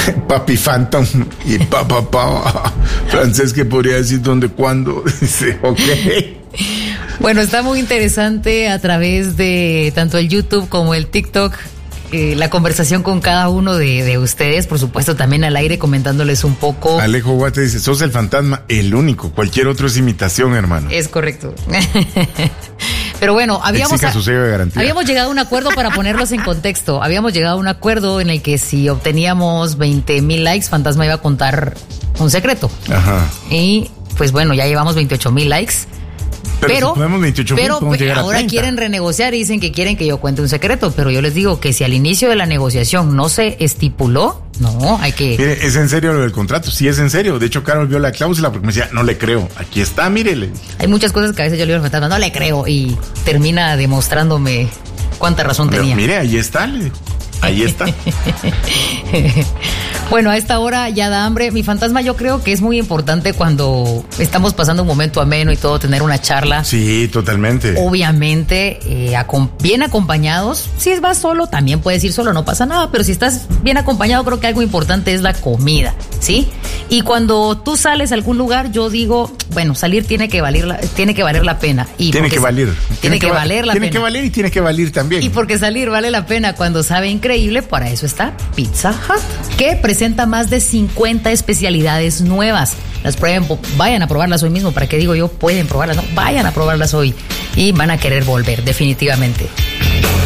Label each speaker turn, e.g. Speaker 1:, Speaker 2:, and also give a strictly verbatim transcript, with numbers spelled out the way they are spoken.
Speaker 1: Papi Phantom y papá pa, francés que podría decir dónde, cuándo. Dice, ok.
Speaker 2: Bueno, está muy interesante a través de tanto el YouTube como el TikTok. Eh, la conversación con cada uno de, de ustedes, por supuesto también al aire comentándoles un poco.
Speaker 1: Alejo Guate dice, sos el fantasma, el único, cualquier otro es imitación, hermano.
Speaker 2: Es correcto. Pero bueno, habíamos,
Speaker 1: Exija su sello de garantía.
Speaker 2: habíamos llegado a un acuerdo para ponerlos en contexto. Habíamos llegado a un acuerdo en el que si obteníamos veinte mil likes, Fantasma iba a contar un secreto.
Speaker 1: Ajá.
Speaker 2: Y pues bueno, ya llevamos veintiocho mil likes.
Speaker 1: Pero,
Speaker 2: Pero,
Speaker 1: si ponemos veintiocho mil,
Speaker 2: pero
Speaker 1: podemos llegar a
Speaker 2: ahora
Speaker 1: treinta.
Speaker 2: quieren renegociar y dicen que quieren que yo cuente un secreto, pero yo les digo que si al inicio de la negociación no se estipuló, no, hay que...
Speaker 1: Mire, es en serio lo del contrato, sí es en serio. De hecho, Carol vio la cláusula porque me decía, no le creo. Aquí está, mírele.
Speaker 2: Hay muchas cosas que a veces yo le digo al fantasma, no le creo, y termina demostrándome cuánta razón
Speaker 1: Pero,
Speaker 2: tenía.
Speaker 1: mire, ahí está, le digo. Ahí está.
Speaker 2: Bueno, a esta hora ya da hambre. Mi fantasma, yo creo que es muy importante cuando estamos pasando un momento ameno y todo, tener una charla.
Speaker 1: Sí, totalmente.
Speaker 2: Obviamente, eh, acom- bien acompañados. Si vas solo, también puedes ir solo, no pasa nada. Pero si estás bien acompañado, creo que algo importante es la comida, ¿sí? Y cuando tú sales a algún lugar, yo digo, bueno, salir tiene que valer la, tiene que valer la pena. Y
Speaker 1: Tiene que valer.
Speaker 2: Tiene, tiene que, que valer la
Speaker 1: tiene
Speaker 2: pena.
Speaker 1: Tiene que valer y tiene que valer también.
Speaker 2: Y porque salir vale la pena cuando sabe increíble, para eso está Pizza Hut, que presenta más de cincuenta especialidades nuevas. Las prueben, vayan a probarlas hoy mismo. ¿Para qué digo yo? Pueden probarlas, ¿no? Vayan a probarlas hoy y van a querer volver, definitivamente.